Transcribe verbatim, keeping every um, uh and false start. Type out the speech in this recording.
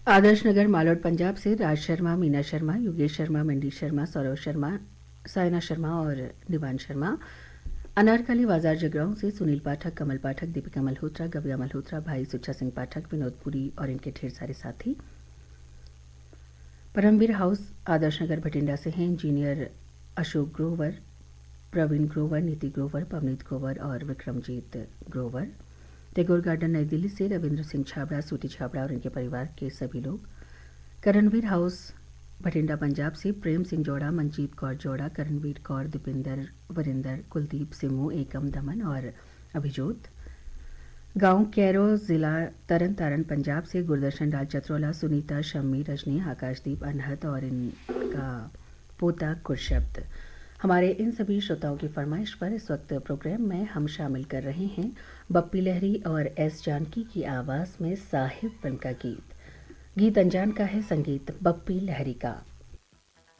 Adarsh Nagar Mallord Punjab से राज शर्मा, मीना शर्मा, योगेश शर्मा, मंडी शर्मा, सौरव शर्मा, सायना शर्मा और निवान शर्मा। अनारकली बाजार जगराऊं से सुनील पाठक, कमल पाठक, दीपिका मल्होत्रा, गव्या मल्होत्रा, भाई सुच्चा सिंह पाठक, विनोद पुरी और इनके ढेर सारे साथी। परमवीर हाउस आदर्श नगर भटिंडा से हैं इंजीनियर अशोक ग्रोवर, प्रवीण ग्रोवर, नीति ग्रोवर, पवनीत ग्रोवर और विक्रमजीत ग्रोवर। टैगोर गार्डन नई दिल्ली से रविंद्र सिंह छाबड़ा, सूटी छाबड़ा और इनके परिवार के सभी लोग। करणवीर हाउस भटिंडा पंजाब से प्रेम सिंह जोड़ा, मंजीत कौर जोड़ा, करणवीर कौर, दीपिंदर, वरिंदर, कुलदीप, सिमू, एकम, दमन और अभिजोत। गांव कैरो, जिला तरन तारण पंजाब से गुरदर्शन लाल चत्रोला, सुनीता, शम्मी, रजनी, आकाशदीप, अनहद और इनका पोता कुरशब्द। हमारे इन सभी श्रोताओं की फरमाइश पर इस वक्त प्रोग्राम में हम शामिल कर रहे हैं बप्पी लहरी और एस जानकी की आवाज़ में साहिब फिल्म का गीत। गीत अनजान का है, संगीत बप्पी लहरी का।